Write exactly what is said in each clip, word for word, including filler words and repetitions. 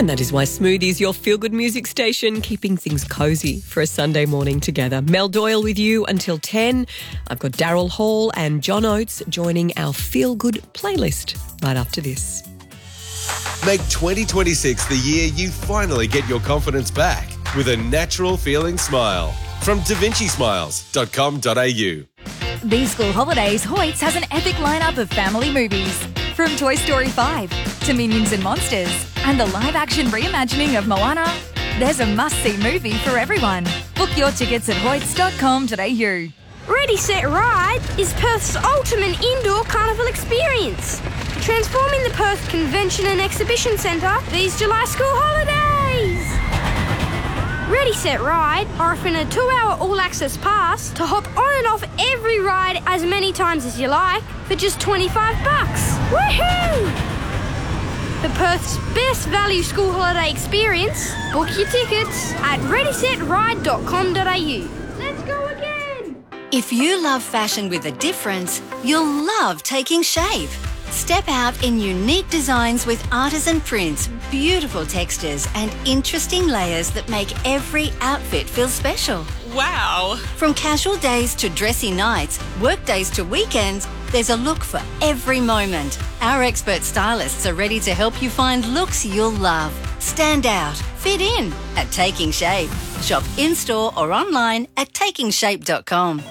And that is why Smooth is your feel-good music station, keeping things cosy for a Sunday morning together. Mel Doyle with you until ten. I've got Daryl Hall and John Oates joining our feel-good playlist right after this. Make twenty twenty-six the year you finally get your confidence back with a natural feeling smile. From da vinci smiles dot com dot a u. These school holidays, Hoyts has an epic lineup of family movies. From Toy Story five to Minions and Monsters and the live-action reimagining of Moana, there's a must-see movie for everyone. Book your tickets at hoyts dot com dot a u. Ready, Set, Ride is Perth's ultimate indoor carnival experience. Transforming the Perth Convention and Exhibition Centre these July school holidays. Ready, Set, Ride are offering a two-hour all-access pass to hop on and off every ride as many times as you like for just twenty-five bucks. Woohoo! For Perth's best value school holiday experience, book your tickets at ready set ride dot com dot a u. Let's go again! If you love fashion with a difference, you'll love Taking Shape. Step out in unique designs with artisan prints, beautiful textures and interesting layers that make every outfit feel special. Wow! From casual days to dressy nights, work days to weekends, there's a look for every moment. Our expert stylists are ready to help you find looks you'll love. Stand out, fit in at Taking Shape. Shop in-store or online at taking shape dot com.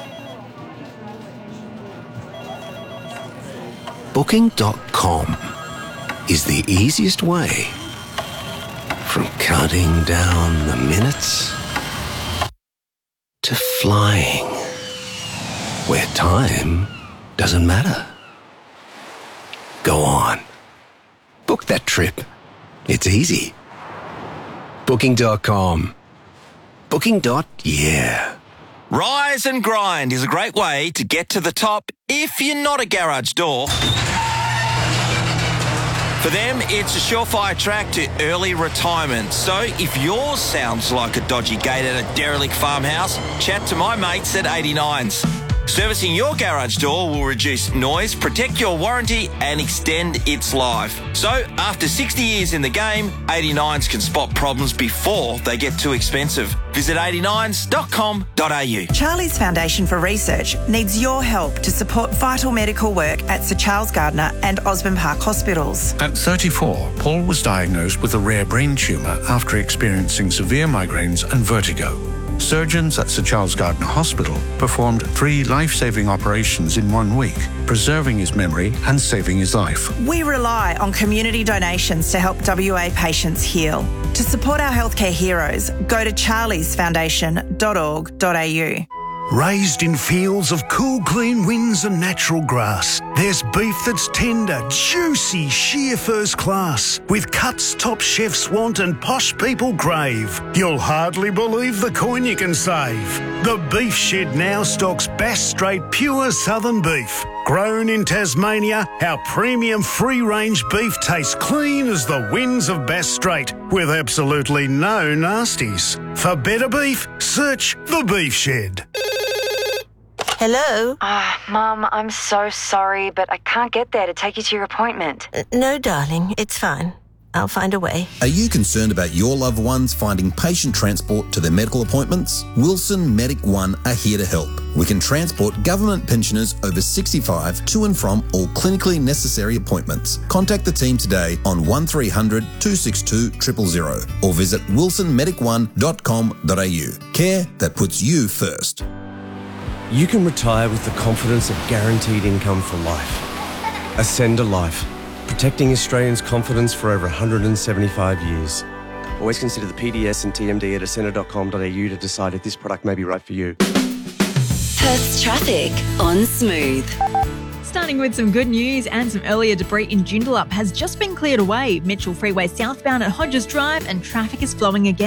Booking dot com is the easiest way from counting down the minutes to flying where time doesn't matter. Go on. Book that trip. It's easy. Booking dot com. Booking. Yeah. Rise and Grind is a great way to get to the top if you're not a garage door. For them, it's a surefire track to early retirement. So if yours sounds like a dodgy gate at a derelict farmhouse, chat to my mates at eighty-nines. Servicing your garage door will reduce noise, protect your warranty and extend its life. So after sixty years in the game, eighty-nines can spot problems before they get too expensive. Visit eighty-nines dot com dot a u. Charlie's Foundation for Research needs your help to support vital medical work at Sir Charles Gardner and Osborne Park hospitals. At thirty-four, Paul was diagnosed with a rare brain tumour after experiencing severe migraines and vertigo. Surgeons at Sir Charles Gardner Hospital performed three life-saving operations in one week, preserving his memory and saving his life. We rely on community donations to help W A patients heal. To support our healthcare heroes, go to charlies foundation dot org dot a u. Raised in fields of cool, clean winds and natural grass, there's beef that's tender, juicy, sheer first class, with cuts top chefs want and posh people crave. You'll hardly believe the coin you can save. The Beef Shed now stocks Bass Strait pure southern beef. Grown in Tasmania, our premium free-range beef tastes clean as the winds of Bass Strait, with absolutely no nasties. For better beef, search The Beef Shed. Hello? Ah, uh, Mum, I'm so sorry, but I can't get there to take you to your appointment. Uh, no, darling, it's fine. I'll find a way. Are you concerned about your loved ones finding patient transport to their medical appointments? Wilson Medic One are here to help. We can transport government pensioners over sixty-five to and from all clinically necessary appointments. Contact the team today on one three hundred, two six two, zero zero zero or visit wilson medic one dot com dot a u. Care that puts you first. You can retire with the confidence of guaranteed income for life. Ascend Life, protecting Australians' confidence for over one hundred seventy-five years. Always consider the P D S and T M D at ascender dot com dot a u to decide if this product may be right for you. Perth's traffic on Smooth. Starting with some good news, and some earlier debris in Joondalup has just been cleared away. Mitchell Freeway southbound at Hodges Drive, and traffic is flowing again.